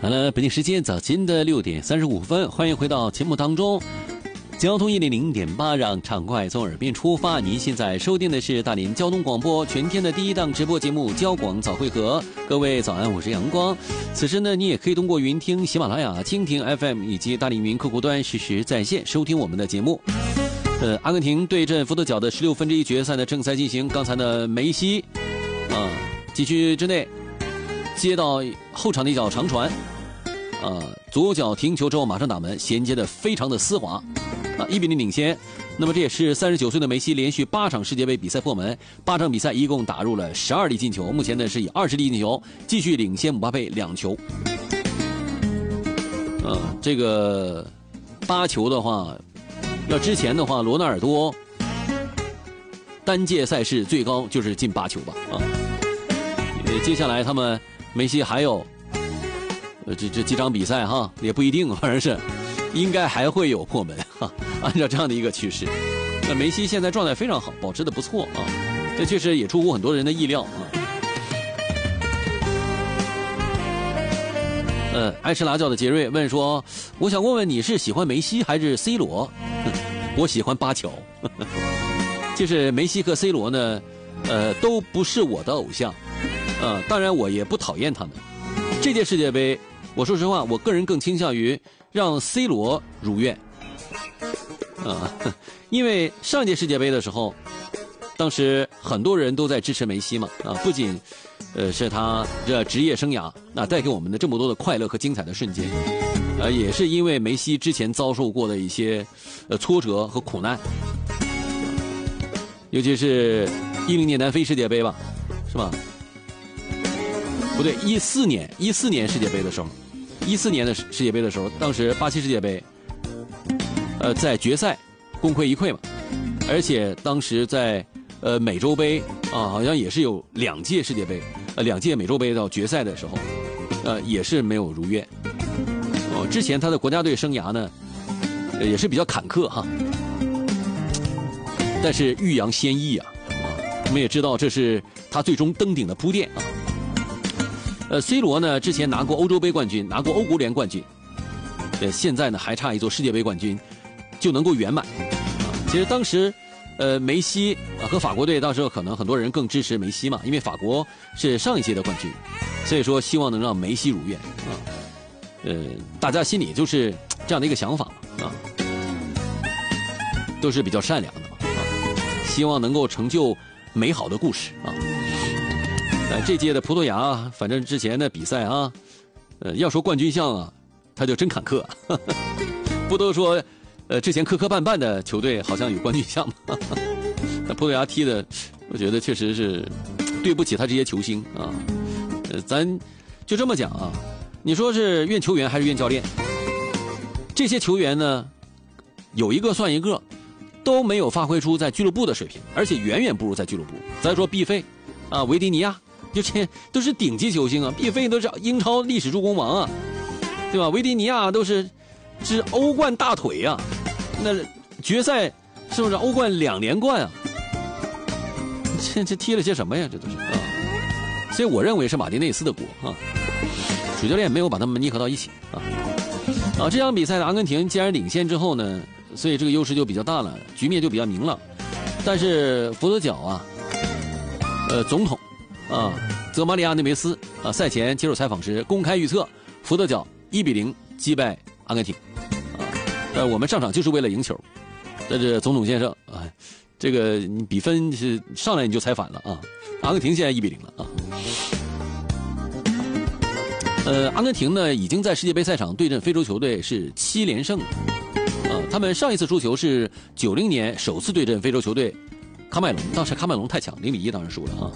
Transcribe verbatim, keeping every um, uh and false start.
好了，北京时间早晨的六点三十五分，欢迎回到节目当中。交通一零零点八，让畅快从耳边出发。您现在收听的是大连交通广播全天的第一档直播节目《交广早会合》。各位早安，我是阳光。此时呢，你也可以通过云听、喜马拉雅、蜻蜓 F M 以及大连云客户端实时在线收听我们的节目。呃，阿根廷对阵佛得角的十六分之一决赛呢正在进行。刚才呢，梅西啊，禁区之内接到后场的一脚长传，啊，左脚停球之后马上打门，衔接的非常的丝滑。啊，一比零领先。那么这也是三十九岁的梅西连续八场世界杯比赛破门，八场比赛一共打入了十二粒进球，目前呢是以二十粒进球继续领先姆巴佩两球。呃，这个八球的话，要之前的话，罗纳尔多单届赛事最高就是进八球吧啊。呃，接下来他们梅西还有呃这这几场比赛哈，也不一定，反正是。应该还会有破门哈，按照这样的一个趋势，那梅西现在状态非常好，保持的不错啊，这确实也出乎很多人的意料啊。呃，爱吃辣椒的杰瑞问说：“我想问问你是喜欢梅西还是 C 罗？”我喜欢巴乔，就是梅西和 C 罗呢，呃，都不是我的偶像，呃，当然我也不讨厌他们。这届世界杯，我说实话，我个人更倾向于让 C 罗如愿，啊，因为上一届世界杯的时候，当时很多人都在支持梅西嘛，啊，不仅，呃，是他这职业生涯那带给我们的这么多的快乐和精彩的瞬间，呃，也是因为梅西之前遭受过的一些，呃，挫折和苦难，尤其是一零年南非世界杯吧，是吧？不对，一四年一四年世界杯的时候。一四年的世界杯的时候，当时巴西世界杯，呃，在决赛功亏一篑嘛，而且当时在呃美洲杯啊，好像也是有两届世界杯，呃，两届美洲杯到决赛的时候，呃，也是没有如愿。哦，之前他的国家队生涯呢，呃、也是比较坎坷哈，但是欲扬先抑啊，啊，我们也知道这是他最终登顶的铺垫啊。呃 ，C 罗呢，之前拿过欧洲杯冠军，拿过欧国联冠军，呃，现在呢还差一座世界杯冠军，就能够圆满。啊，其实当时，呃，梅西啊和法国队，到时候可能很多人更支持梅西嘛，因为法国是上一届的冠军，所以说希望能让梅西如愿啊。呃，大家心里就是这样的一个想法嘛，啊，都是比较善良的嘛，啊，希望能够成就美好的故事啊。呃，这届的葡萄牙，反正之前的比赛啊，呃，要说冠军相啊，他就真坎坷。呵呵不都说，呃，之前磕磕绊绊的球队好像有冠军相吗？那葡萄牙踢的，我觉得确实是对不起他这些球星啊。呃，咱就这么讲啊，你说是怨球员还是怨教练？这些球员呢，有一个算一个，都没有发挥出在俱乐部的水平，而且远远不如在俱乐部。再说毕费啊，维迪尼亚。就这都是顶级球星啊，毕费都是英超历史助攻王啊，对吧？维迪尼亚都是是欧冠大腿啊，那决赛是不是欧冠两连冠啊？这这踢了些什么呀？这都是啊，所以我认为是马丁内斯的锅啊，主教练没有把他们捏合到一起啊。啊，这场比赛的阿根廷既然领先之后呢，所以这个优势就比较大了，局面就比较明朗。但是佛得角啊，呃，总统。啊，泽马里亚内维斯啊，赛前接受采访时公开预测，佛得角一比零击败阿根廷。啊，呃，我们上场就是为了赢球。但是总统先生啊，这个你比分是上来你就踩反了啊！阿根廷现在一比零了啊。呃，阿根廷呢已经在世界杯赛场对阵非洲球队是七连胜。啊，他们上一次输球是九零年首次对阵非洲球队喀麦隆，当时喀麦隆太强，零比一当然输了啊。